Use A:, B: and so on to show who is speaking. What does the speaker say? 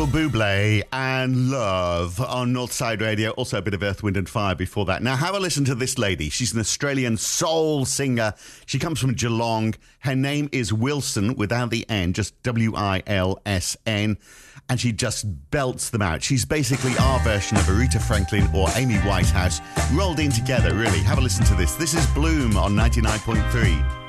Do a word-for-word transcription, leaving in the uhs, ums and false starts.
A: Bublé and Love on Northside Radio. Also a bit of Earth, Wind and Fire before that. Now have a listen to this lady. She's an Australian soul singer. She comes from Geelong. Her name is Wilson without the N, just W I L S N. And she just belts them out. She's basically our version of Aretha Franklin or Amy Winehouse rolled in together, really. Have a listen to this. This is Bloom on ninety-nine point three.